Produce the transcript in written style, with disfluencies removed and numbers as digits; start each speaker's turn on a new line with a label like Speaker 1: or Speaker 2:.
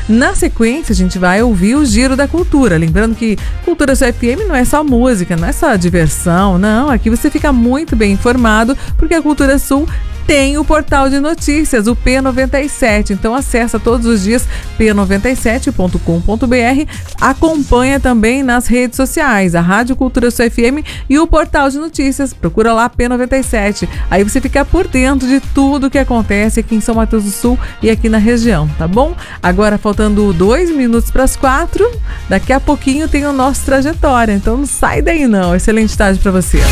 Speaker 1: Na sequência, a gente vai ouvir o Giro da Cultura. Lembrando que Cultura Sul FM não é só música, não é só diversão, não. Aqui você fica muito bem informado, porque a Cultura Sul tem o portal de notícias, o P97. Então acessa todos os dias p97.com.br, acompanha também nas redes sociais, a Rádio Cultura Sul FM e o portal de notícias. Procura lá P97. Aí você fica por dentro de tudo que acontece aqui em São Mateus do Sul e aqui na região, tá bom? Agora faltando 2 minutos para as 4, daqui a pouquinho tem o nosso Trajetória. Então não sai daí não. Excelente tarde para você.